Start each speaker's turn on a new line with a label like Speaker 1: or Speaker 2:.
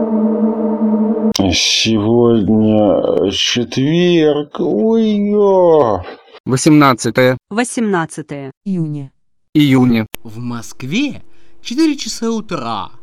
Speaker 1: Сегодня четверг. Ой-ё.
Speaker 2: 18
Speaker 3: июня.
Speaker 2: июня.
Speaker 4: В Москве 4 часа утра.